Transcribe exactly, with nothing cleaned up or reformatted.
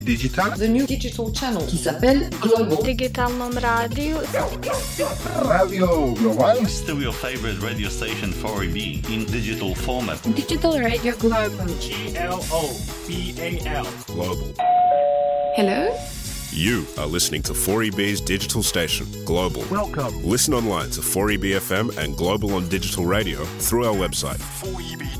Digital. The new digital channel qui s'appelle Global. Digitalnom radio. Radio Global. Still your favorite radio station four E B in digital format. Digital Radio Global. G L O B A L. Global. Hello? You are listening to four E B's digital station, Global. Welcome. Listen online to four E B F M and Global on digital radio through our website. four E B